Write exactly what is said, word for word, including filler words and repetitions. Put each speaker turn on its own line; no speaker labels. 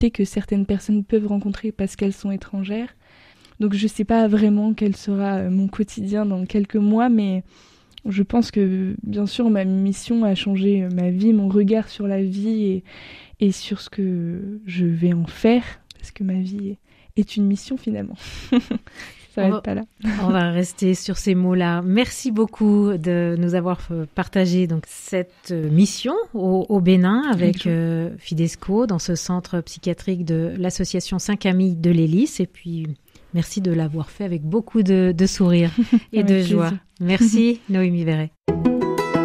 que certaines personnes peuvent rencontrer parce qu'elles sont étrangères. Donc je ne sais pas vraiment quel sera mon quotidien dans quelques mois, mais je pense que bien sûr ma mission a changé ma vie, mon regard sur la vie et, et sur ce que je vais en faire, parce que ma vie est une mission finalement. Ça va être pas là.
On va rester sur ces mots-là. Merci beaucoup de nous avoir partagé donc cette mission au, au Bénin avec euh, Fidesco dans ce centre psychiatrique de l'association Saint-Camille de l'Hélice. Et puis, merci de l'avoir fait avec beaucoup de, de sourire et de joie. Merci Noémie Verret.